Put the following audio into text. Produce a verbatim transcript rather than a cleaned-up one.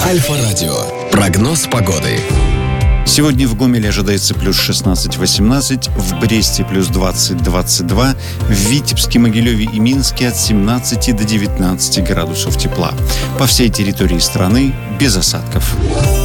Альфа-радио. Прогноз погоды. Сегодня в Гомеле ожидается плюс шестнадцать-восемнадцать, в Бресте плюс двадцать-двадцать два, в Витебске, Могилеве и Минске от семнадцати до девятнадцати градусов тепла. По всей территории страны без осадков.